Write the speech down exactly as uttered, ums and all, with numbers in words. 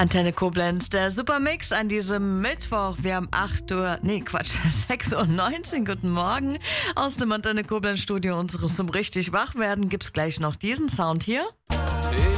Antenne Koblenz, der Supermix an diesem Mittwoch. Wir haben acht Uhr, nee Quatsch, sechs Uhr neunzehn. Guten Morgen aus dem Antenne Koblenz Studio unseres zum richtig wach werden. Gibt's gleich noch diesen Sound hier?